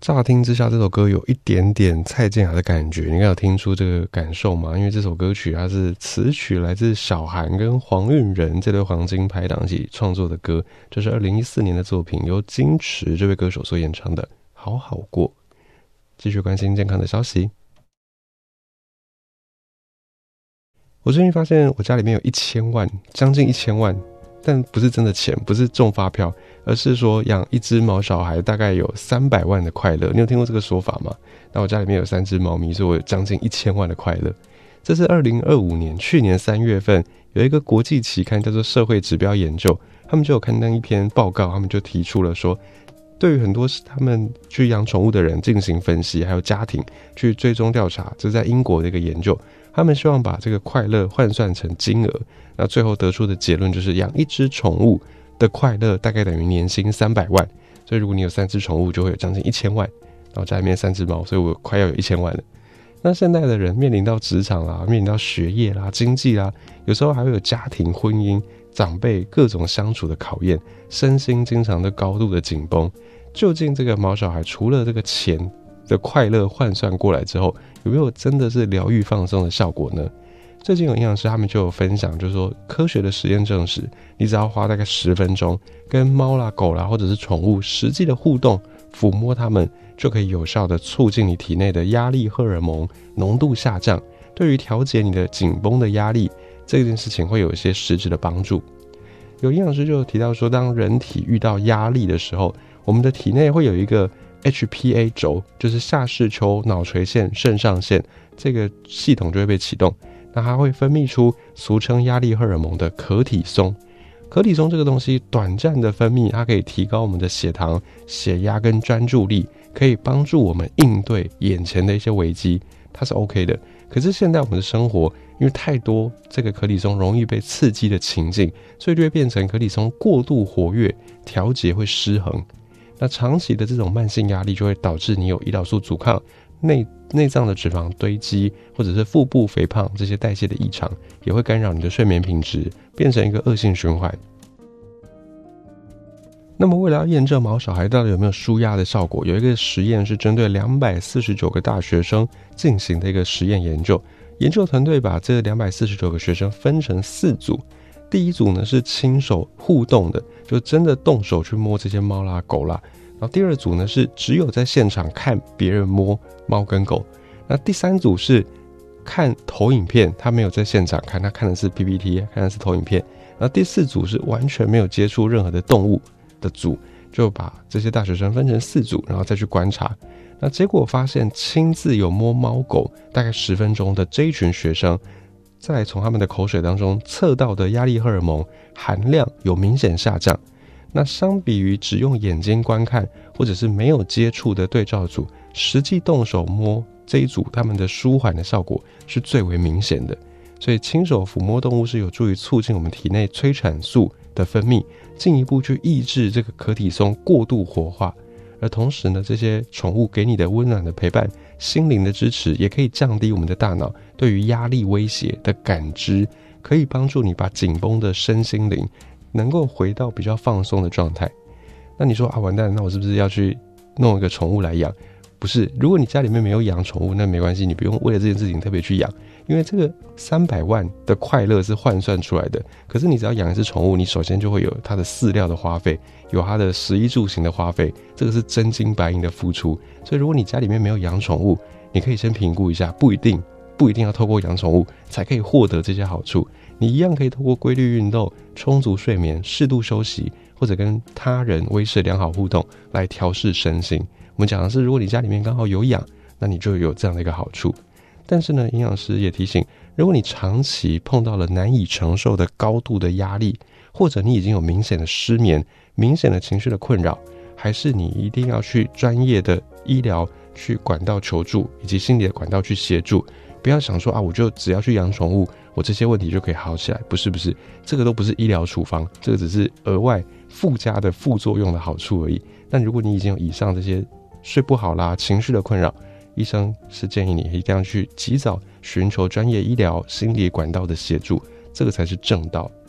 乍听之下，这首歌有一点点蔡健雅的感觉，你应该有听出这个感受吗？因为这首歌曲它是词曲来自小韩跟黄韵仁这对黄金拍档一起创作的歌，这是2014年的作品，由金池这位歌手所演唱的《好好过》。继续关心健康的消息。我最近发现我家里面有1000万，将近1000万，但不是真的钱，不是中发票，而是说养一只毛小孩大概有300万的快乐。你有听过这个说法吗？那我家里面有3只猫咪，所以我有将近1000万的快乐。这是2025年去年3月份有一个国际期刊叫做社会指标研究，他们就有刊登一篇报告，他们就提出了说，对于很多他们去养宠物的人进行分析，还有家庭去追踪调查，这是在英国的一个研究，他们希望把这个快乐换算成金额，那最后得出的结论就是养一只宠物的快乐大概等于年薪300万，所以如果你有3只宠物就会有将近1000万，然后家里面3只猫，所以我快要有1000万了。那现在的人面临到职场啦，面临到学业啦、经济啦，有时候还会有家庭、婚姻、长辈各种相处的考验，身心经常的高度的紧绷。究竟这个毛小孩除了这个钱的快乐换算过来之后，有没有真的是疗愈放松的效果呢？最近有营养师他们就有分享，就是说科学的实验证实，你只要花大概10分钟跟猫啦、狗啦或者是宠物实际的互动，抚摸它们，就可以有效的促进你体内的压力荷尔蒙浓度下降，对于调节你的紧绷的压力这件事情会有一些实质的帮助。有营养师就提到说，当人体遇到压力的时候，我们的体内会有一个 HPA 轴，就是下视丘、脑垂腺、肾上腺，这个系统就会被启动，那它会分泌出俗称压力荷尔蒙的可体松。可体松这个东西短暂的分泌，它可以提高我们的血糖、血压跟专注力，可以帮助我们应对眼前的一些危机，它是 OK 的。可是现在我们的生活因为太多这个可体松容易被刺激的情境，所以就会变成可体松过度活跃，调节会失衡。那长期的这种慢性压力就会导致你有胰岛素阻抗、内脏的脂肪堆积，或者是腹部肥胖，这些代谢的异常也会干扰你的睡眠品质，变成一个恶性循环。那么为了要验证毛小孩到底有没有舒压的效果，有一个实验是针对249个大学生进行的一个实验研究。研究团队把这249个学生分成4组，第一组呢是亲手互动的，就真的动手去摸这些猫啦、狗啦。然后第二组呢是只有在现场看别人摸猫跟狗。那第3组是看投影片，他没有在现场看，他看的是 PPT， 看的是投影片。然后第4组是完全没有接触任何的动物的组，就把这些大学生分成4组，然后再去观察。那结果发现，亲自有摸猫狗大概10分钟的这一群学生，再从他们的口水当中测到的压力荷尔蒙含量有明显下降。那相比于只用眼睛观看或者是没有接触的对照组，实际动手摸这一组，他们的舒缓的效果是最为明显的。所以亲手抚摸动物是有助于促进我们体内催产素的分泌，进一步去抑制这个可体松过度活化。而同时呢，这些宠物给你的温暖的陪伴、心灵的支持，也可以降低我们的大脑对于压力威胁的感知，可以帮助你把紧绷的身心灵能够回到比较放松的状态。那你说啊，完蛋了，那我是不是要去弄一个宠物来养？不是，如果你家里面没有养宠物，那没关系，你不用为了这件事情特别去养，因为这个300万的快乐是换算出来的。可是你只要养一只宠物，你首先就会有它的饲料的花费，有它的食衣住行的花费，这个是真金白银的付出。所以如果你家里面没有养宠物，你可以先评估一下，不一定要透过养宠物才可以获得这些好处，你一样可以透过规律运动、充足睡眠、适度休息，或者跟他人维持良好互动来调适身心。我们讲的是，如果你家里面刚好有养，那你就有这样的一个好处。但是呢，营养师也提醒，如果你长期碰到了难以承受的高度的压力，或者你已经有明显的失眠、明显的情绪的困扰，还是你一定要去专业的医疗去管道求助，以及心理的管道去协助。不要想说啊，我就只要去养宠物，我这些问题就可以好起来。不是，这个都不是医疗处方，这个只是额外附加的副作用的好处而已。但如果你已经有以上这些睡不好啦、情绪的困扰，医生是建议你一定要去及早寻求专业医疗、心理管道的协助，这个才是正道。